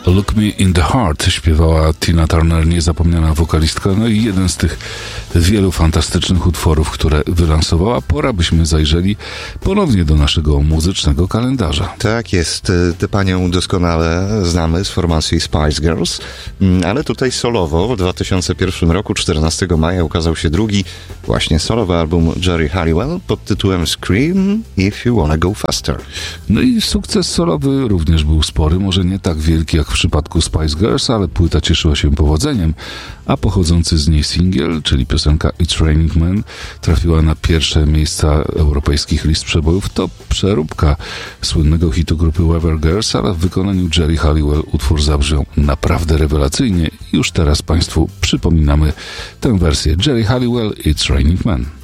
Look Me in the Heart śpiewała Tina Turner, niezapomniana wokalistka, no i jeden z tych wielu fantastycznych utworów, które wylansowała. Pora byśmy zajrzeli ponownie do naszego muzycznego kalendarza. Tak jest, tę panią doskonale znamy z formacji Spice Girls, ale tutaj solowo w 2001 roku, 14 maja ukazał się drugi właśnie solowy album Geri Halliwell pod tytułem Scream If You Wanna Go Faster. No i sukces solowy również był spory, może nie tak wielki jak w przypadku Spice Girls, ale płyta cieszyła się powodzeniem, a pochodzący z niej singiel, czyli piosenka It's Raining Men, trafiła na pierwsze miejsca europejskich list przebojów. To przeróbka słynnego hitu grupy Weather Girls, ale w wykonaniu Geri Halliwell utwór zabrzmiał naprawdę rewelacyjnie. Już teraz Państwu przypominamy tę wersję Geri Halliwell It's Raining Men.